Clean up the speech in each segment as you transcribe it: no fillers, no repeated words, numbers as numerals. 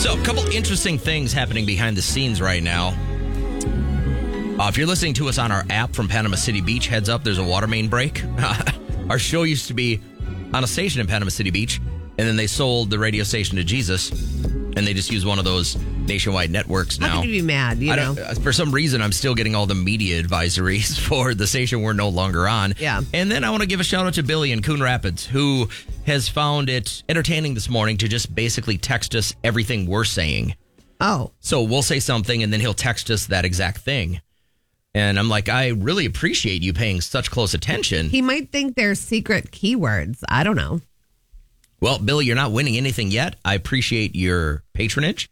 So, a couple interesting things happening behind the scenes right now. If you're listening to us on our app from Panama City Beach, heads up, there's a water main break. Our show used to be on a station in Panama City Beach, and then they sold the radio station to Jesus, and they just use one of those nationwide networks now. How could you be mad, you know? For some reason, I'm still getting all the media advisories for the station we're no longer on. Yeah. And then I want to give a shout out to Billy in Coon Rapids, who has found it entertaining this morning to just basically text us everything we're saying. Oh. So we'll say something, and then he'll text us that exact thing. And I'm like, I really appreciate you paying such close attention. He might think they're secret keywords. I don't know. Well, Billy, you're not winning anything yet. I appreciate your patronage.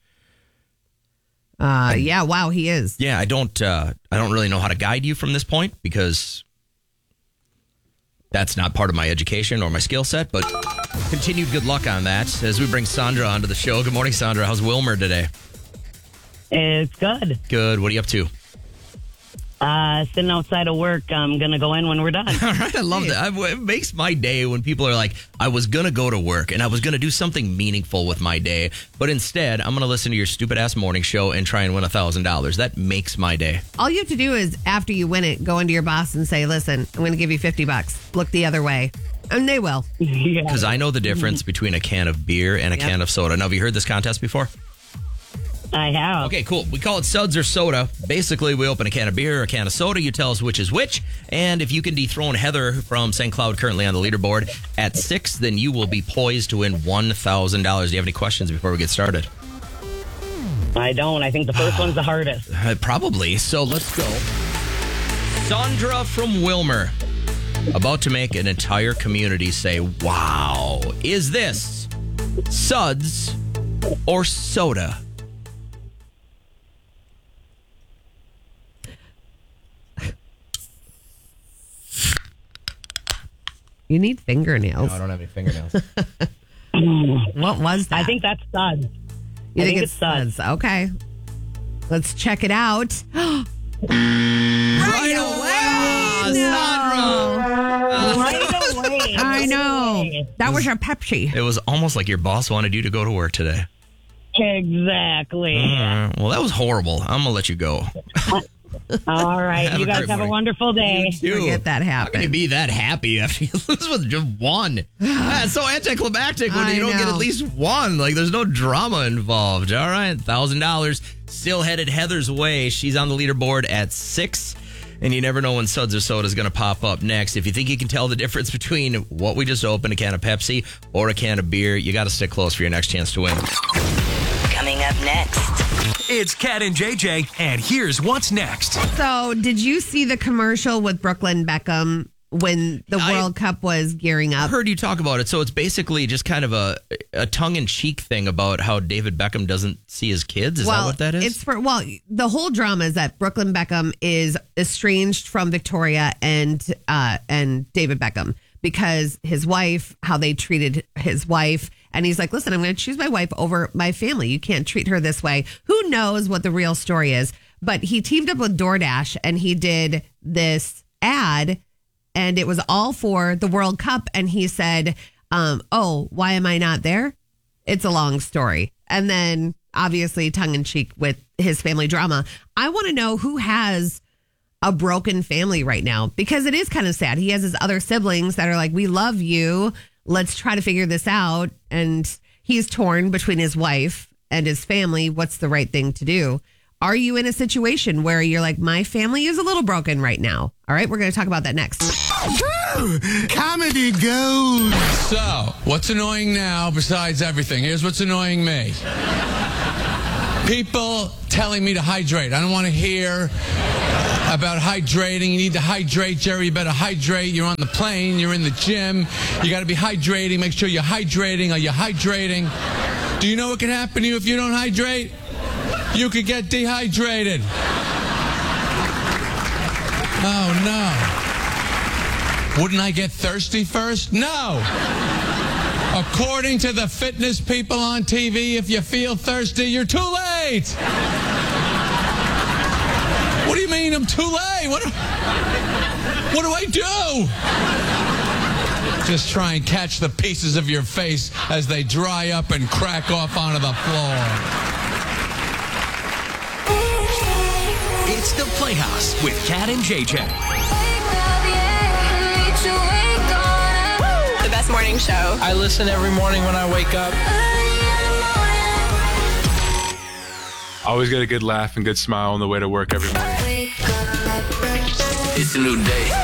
Yeah, wow, he is. Yeah, I don't really know how to guide you from this point because that's not part of my education or my skill set, but continued good luck on that as we bring Sandra onto the show. Good morning, Sandra. How's Wilmer today? It's good. Good. What are you up to? Sitting outside of work. I'm going to go in when we're done. All right. I love that. It makes my day when people are like, I was going to go to work and I was going to do something meaningful with my day, but instead I'm going to listen to your stupid ass morning show and try and win $1,000. That makes my day. All you have to do is, after you win it, go into your boss and say, listen, I'm going to give you $50. Look the other way. And they will. Because I know the difference between a can of beer and a can of soda. Now, have you heard this contest before? I have. Okay, cool. We call it Suds or Soda. Basically, we open a can of beer or a can of soda. You tell us which is which. And if you can dethrone Heather from St. Cloud, currently on the leaderboard, at 6, then you will be poised to win $1,000. Do you have any questions before we get started? I don't. I think the first one's the hardest. Probably. So let's go. Sandra from Wilmer, about to make an entire community say, wow. Is this Suds or Soda? You need fingernails. No, I don't have any fingernails. What was that? I think that's suds. You think it's suds? Okay. Let's check it out. Right away! Right away. I know. That was your Pepsi. It was almost like your boss wanted you to go to work today. Exactly. Well, that was horrible. I'm going to let you go. All right. You guys have a wonderful day. Forget that How happened. can you be that happy after you lose with just one? It's so anticlimactic when you don't get at least one. Like, there's no drama involved. All right, $1,000 still headed Heather's way. She's on the leaderboard at 6. And you never know when Suds or Soda is going to pop up next. If you think you can tell the difference between what we just opened, a can of Pepsi or a can of beer, you got to stick close for your next chance to win. Coming up next. It's Kat and JJ, and here's what's next. So, did you see the commercial with Brooklyn Beckham when the World Cup was gearing up? I've heard you talk about it. So it's basically just kind of a tongue-in-cheek thing about how David Beckham doesn't see his kids. Is that what that is? The whole drama is that Brooklyn Beckham is estranged from Victoria and David Beckham because his wife, how they treated his wife. And he's like, listen, I'm going to choose my wife over my family. You can't treat her this way. Who knows what the real story is? But he teamed up with DoorDash and he did this ad and it was all for the World Cup. And he said, why am I not there? It's a long story. And then obviously tongue in cheek with his family drama. I want to know who has a broken family right now, because it is kind of sad. He has his other siblings that are like, we love you. Let's try to figure this out. And he's torn between his wife and his family. What's the right thing to do? Are you in a situation where you're like, my family is a little broken right now? All right, we're going to talk about that next. Comedy gold. So, what's annoying now besides everything? Here's what's annoying me. People telling me to hydrate. I don't want to hear about hydrating. You need to hydrate, Jerry. You better hydrate. You're on the plane. You're in the gym. You got to be hydrating. Make sure you're hydrating. Are you hydrating? Do you know what can happen to you if you don't hydrate? You could get dehydrated. Oh, no. Wouldn't I get thirsty first? No. According to the fitness people on TV, if you feel thirsty, you're too late. What do you mean I'm too late? What do I do? Just try and catch the pieces of your face as they dry up and crack off onto the floor. It's the Playhouse with Cat and JJ. The best morning show. I listen every morning when I wake up. Always get a good laugh and good smile on the way to work every morning. It's a new day.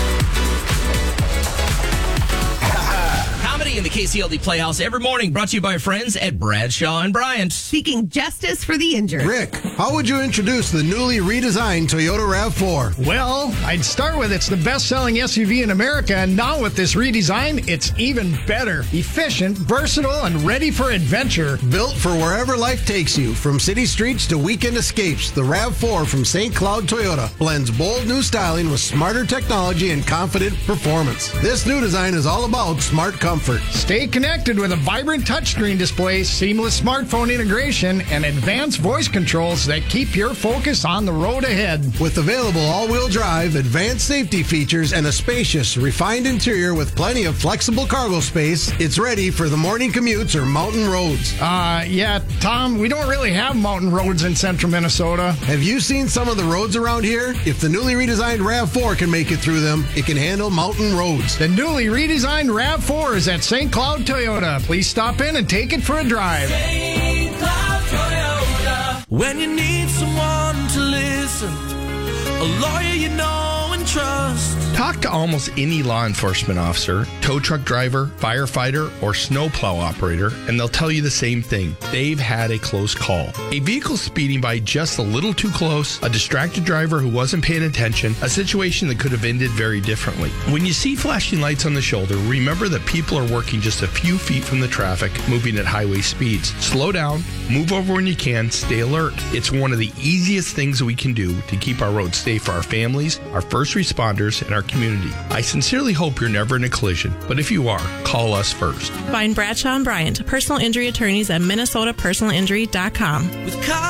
Comedy in the KCLD Playhouse every morning, brought to you by our friends at Bradshaw and Bryant. Seeking justice for the injured. Rick, how would you introduce the newly redesigned Toyota RAV4? Well, I'd start with it's the best-selling SUV in America, and now with this redesign, it's even better. Efficient, versatile, and ready for adventure. Built for wherever life takes you, from city streets to weekend escapes, the RAV4 from St. Cloud Toyota blends bold new styling with smarter technology and confident performance. This new design is all about smart comfort. Stay connected with a vibrant touchscreen display, seamless smartphone integration, and advanced voice controls that keep your focus on the road ahead. With available all-wheel drive, advanced safety features, and a spacious, refined interior with plenty of flexible cargo space, it's ready for the morning commutes or mountain roads. Yeah, Tom, we don't really have mountain roads in central Minnesota. Have you seen some of the roads around here? If the newly redesigned RAV4 can make it through them, it can handle mountain roads. The newly redesigned RAV4 is at St. Cloud Toyota. Please stop in and take it for a drive. St. Cloud Toyota. When you need someone to listen, a lawyer you know and trust. Talk to almost any law enforcement officer, tow truck driver, firefighter, or snowplow operator, and they'll tell you the same thing. They've had a close call. A vehicle speeding by just a little too close, a distracted driver who wasn't paying attention, a situation that could have ended very differently. When you see flashing lights on the shoulder, remember that people are working just a few feet from the traffic, moving at highway speeds. Slow down, move over when you can, stay alert. It's one of the easiest things we can do to keep our roads safe for our families, our first responders, and our community. I sincerely hope you're never in a collision, but if you are, call us first. Find Bradshaw and Bryant, personal injury attorneys at MinnesotaPersonalInjury.com. With